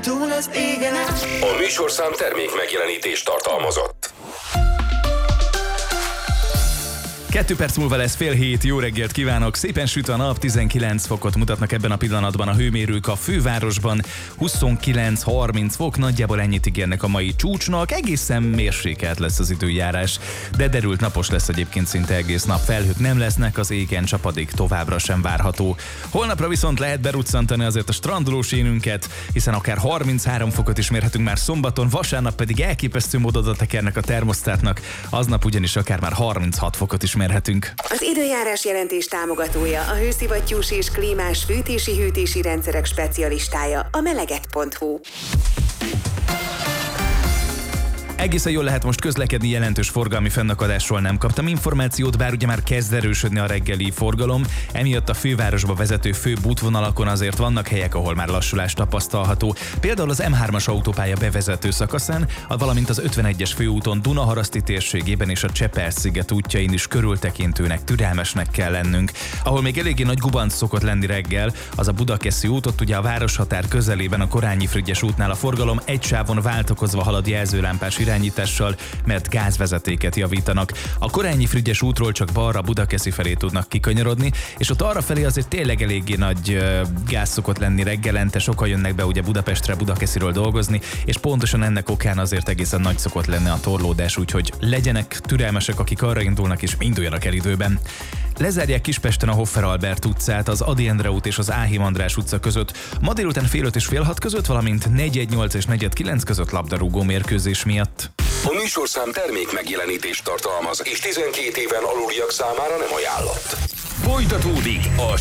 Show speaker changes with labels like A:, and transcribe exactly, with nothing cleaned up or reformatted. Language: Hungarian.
A: túl az égen át.
B: A műsorszám termék megjelenítést tartalmazott.
C: Kettő perc múlva lesz fél hét, jó reggelt kívánok, szépen süt a nap, tizenkilenc fokot mutatnak ebben a pillanatban a hőmérők a fővárosban, huszonkilenc harminc fok, nagyjából ennyit ígérnek a mai csúcsnak, egészen mérsékelt lesz az időjárás, de derült napos lesz egyébként szinte egész nap, felhők nem lesznek, az égen csapadék továbbra sem várható. Holnapra viszont lehet beruccantani azért a strandolós énünket, hiszen akár harminchárom fokot is mérhetünk már szombaton, vasárnap pedig elképesztő módon oda tekernek a termosztátnak, aznap ugyanis akár már harminchat fokot is mérhetünk.
D: Az időjárás jelentés támogatója, a hőszivattyús és klímás fűtési-hűtési rendszerek specialistája, a meleget pont hu.
C: Egészen jól lehet most közlekedni, jelentős forgalmi fennakadásról nem kaptam információt, bár ugye már kezd erősödni a reggeli forgalom, emiatt a fővárosba vezető főbb útvonalakon azért vannak helyek, ahol már lassulás tapasztalható. Például az em hármas autópálya bevezető szakaszán, valamint az ötvenegyes főúton Dunaharaszti térségében és a Csepel-sziget útjain is körültekintőnek, türelmesnek kell lennünk. Ahol még eléggé nagy gubanc szokott lenni reggel, az a Budakeszi út, ott ugye a városhatár közelében a Korányi-Frigyes útnál a forgalom egy sávon váltakozva halad jelzőlámpás irányítással, mert gázvezetéket javítanak. A Korányi-Frigyes útról csak balra Budakeszi felé tudnak kikanyarodni, és ott arra felé azért tényleg eléggé nagy uh, gáz szokott lenni reggelente, sokan jönnek be ugye Budapestre, Budakesziről dolgozni, és pontosan ennek okán azért egészen nagy szokott lenni a torlódás, úgyhogy legyenek türelmesek, akik arra indulnak, és induljanak el időben. Lezárják Kispesten a Hoffer Albert utcát, az Ady Endre út és az Áhim András utca között, ma délután fél öt és fél hat között, valamint negyed nyolc és negyed kilenc között labdarúgó mérkőzés miatt.
B: A műsorszám termék megjelenítést tartalmaz, és tizenkét éven aluliak számára nem ajánlott. Folytatódik a